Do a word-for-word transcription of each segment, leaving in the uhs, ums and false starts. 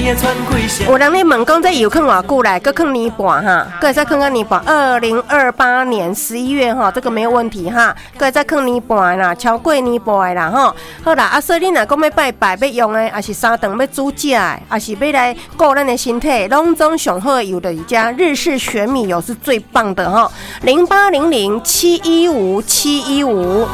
有人咧问讲，这油坑偌久来，搁坑年半哈，搁会再坑到年半，二零二八年十一月哈，这个没有问题哈，搁会再坑年半啦，超过年半啦哈。好啦，啊，所以你若讲要拜拜要用的，还是三顿要煮食的，还是要来顾咱的身体，拢总上好的油的一家日式玄米油是最棒的哈，零八零零七一五七一五。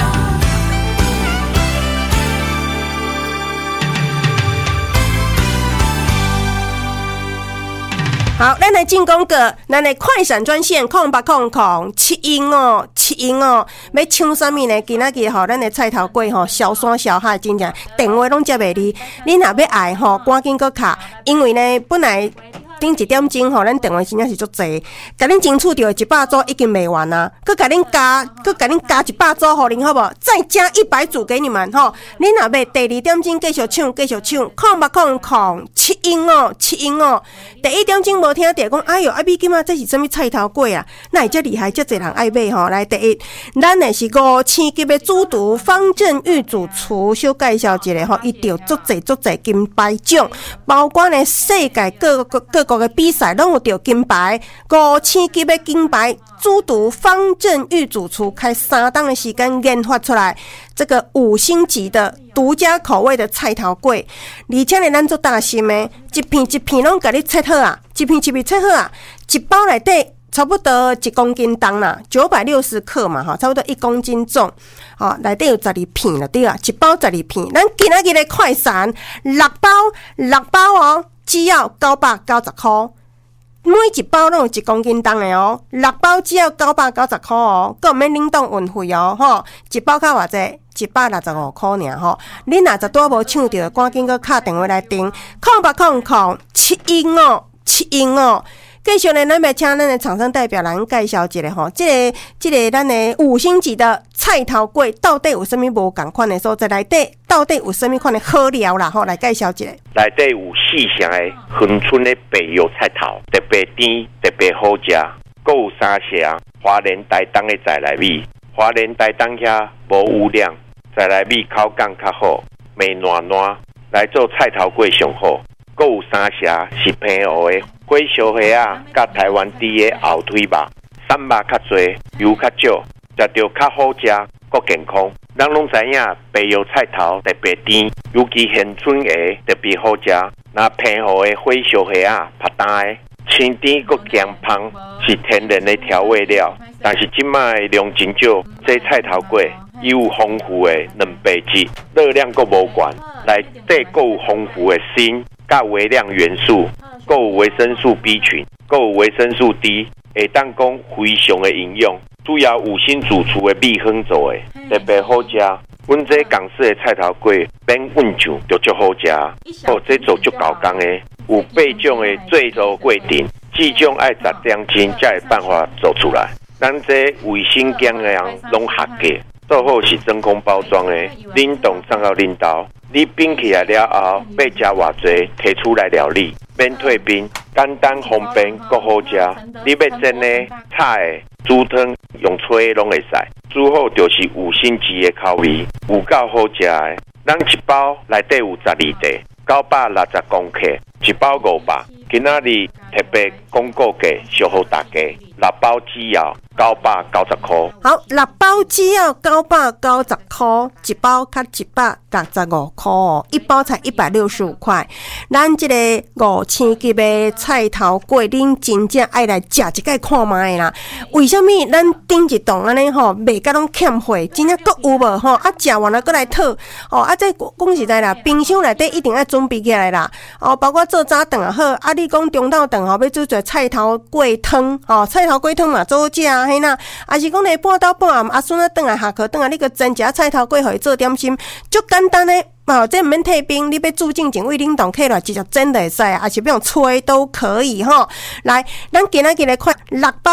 好，咱来进攻个，咱来快闪专线空八空空七英哦，七英哦，要抢啥物呢？今仔日吼，咱的菜头粿吼，小山小海真正电话拢接袂离，你若要爱吼，赶紧搁卡，因为呢，本来。顶一点钟吼，咱电话真正是足济，甲恁争取到一百组已经卖完啦，佮甲恁加，佮甲恁加一百组互恁好无？再加一百组给你们吼，恁若要第二点钟继续抢，继续抢，空八空空七英哦，七英哦。第一点钟无听到讲，哎哟，啊美金啊，这是什么菜头粿啊？那会遮厉害，遮侪人爱买吼。来，第一，咱的是五星级的主厨方正玉主厨，小介绍一下吼，伊着足侪足侪金牌奖，包括呢世界各各各。各个比赛拢有得金牌，五星级的金牌，主厨方正玉主厨开三档的时间研发出来，这个五星级的独家口味的菜头粿，而且呢，咱做大心的，一片一片拢给你切好啊，一片一片切好啊，一包内底差不多一公斤重啦，九百六十克嘛，哈，差不多一公斤重，好，内底有十二片了，对啊，一包十二片，咱今仔日的快闪六包，六包哦。只要九百九十块，每一包拢有一公斤重的哦。六包只要九百九十块哦，佮免冷冻运费哦，吼，一包较偌济，一百六十五块尔吼。你若实拄无抢到，赶紧佮敲电话来订，空八空空七英哦，七英哦。继续呢，咱要请咱的厂商代表来介绍一下吼，这个这个咱的五星级的菜头粿到底有啥物无共款的所在？内底到底有啥物款的好料啦？吼，来介绍一下。 内底有四项的恒春的白油菜头，特别甜，特别好食。阁有三项花莲台东的在来米，花莲台东遐无污染，在来米口感较好，麦软软，来做菜头粿上好。阁有三项是平湖的。火烧虾啊，甲台湾猪的后腿肉，瘦肉较侪，油较少，食着较好食，阁健康。咱拢知影白油菜头特别甜，尤其恒春虾特别好食。那平湖的火烧虾啊，拍单的，清甜阁咸芳，是天然的调味料。但是即卖量真少，这菜头粿伊有丰富的蛋白质，热量阁无悬，内底阁有丰富的锌、甲微量元素。阁有维生素 B 群，阁有维生素 D， 会当讲非常的营养。主要五星主厨的米粉做的，特别好食。阮这港式的菜头粿，免温酱就足好食。哦，这做足搞工的，有八种的制作过程，至少爱十点钟才有办法做出来。咱这卫生检验拢合格，做好是真空包装的，冷冻送到恁兜。你冰起来了后，要加偌济，提出来料理，免退冰，简单方便，阁好食。你要蒸的、炒的、煮汤，用吹拢会使。煮好就是五星级的口味，有够好食的。咱一包内底有十二块，九百六十公克，一包五百。今仔日特别广告价，小好大家，六包只要九百九十块。 好，六包只要九百九十块，一包较一百六十五块哦，一包才一百六十五块。咱这个五星级的菜头粿，恁真正爱来食一摆看卖啦。为什么咱顶一档安尼吼，卖甲拢欠货，真正阁有无吼？啊，食完了阁来讨哦。啊，这讲实在啦，冰箱内底一定要准备起来啦。哦，包括做早顿也好，啊，你讲中昼顿吼，要做做菜头粿汤哦，菜头粿汤嘛做好食啊，嘿呐。啊是讲咧半昼半暗，阿孙仔顿来下课顿来，你个蒸一下菜头粿，互伊做点心，足简单诶。哦，这毋免退冰，你要煮进前为冷冻起来，直接蒸就会使，还是不用吹都可以吼。来，咱今仔日来看六包。